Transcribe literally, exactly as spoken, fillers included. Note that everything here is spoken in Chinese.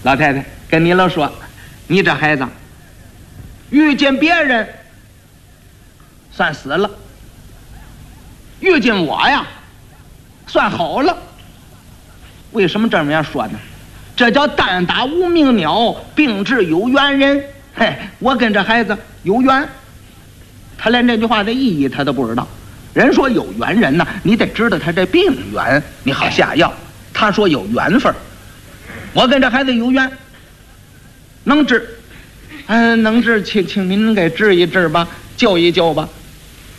老太太跟你老说，你这孩子遇见别人算死了，遇见我呀算好了。为什么这么样说呢？这叫单打无名鸟，并治有缘人。嘿，我跟这孩子有缘，他连这句话的意义他都不知道。人说有缘人呢，你得知道他这病缘，你好下药。他说有缘分，我跟这孩子有缘，能治，嗯、呃，能治，请请您给治一治吧，救一救吧。